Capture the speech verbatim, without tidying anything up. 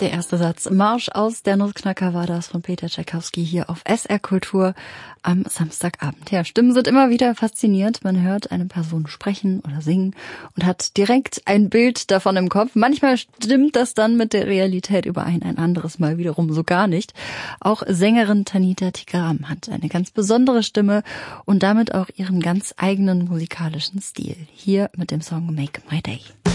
Der erste Satz, Marsch aus der Nussknacker, war das von Peter Tschaikowski hier auf S R Kultur am Samstagabend. Ja, Stimmen sind immer wieder faszinierend. Man hört eine Person sprechen oder singen und hat direkt ein Bild davon im Kopf. Manchmal stimmt das dann mit der Realität überein, ein anderes Mal wiederum so gar nicht. Auch Sängerin Tanita Tikaram hat eine ganz besondere Stimme und damit auch ihren ganz eigenen musikalischen Stil. Hier mit dem Song Make My Day.